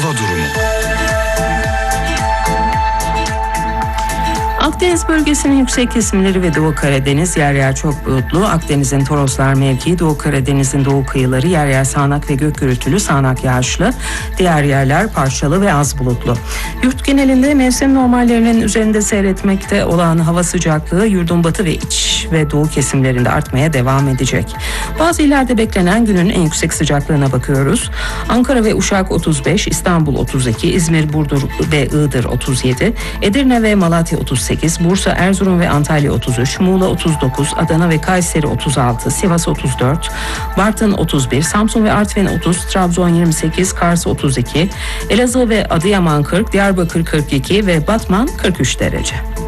Hava durumu. Akdeniz bölgesinin yüksek kesimleri ve Doğu Karadeniz yer yer çok bulutlu. Akdeniz'in Toroslar mevkii, Doğu Karadeniz'in doğu kıyıları yer yer sağanak ve gök gürültülü, sağanak yağışlı. Diğer yerler parçalı ve az bulutlu. Yurt genelinde mevsim normallerinin üzerinde seyretmekte olan hava sıcaklığı yurdun batı ve iç ve doğu kesimlerinde artmaya devam edecek. Bazı illerde beklenen günün en yüksek sıcaklığına bakıyoruz. Ankara ve Uşak 35, İstanbul 32, İzmir, Burdur ve Iğdır 37, Edirne ve Malatya 38, Bursa, Erzurum ve Antalya 33, Muğla 39, Adana ve Kayseri 36, Sivas 34, Bartın 31, Samsun ve Artvin 30, Trabzon 28, Kars 32, Elazığ ve Adıyaman 40, Diyarbakır 42 ve Batman 43 derece.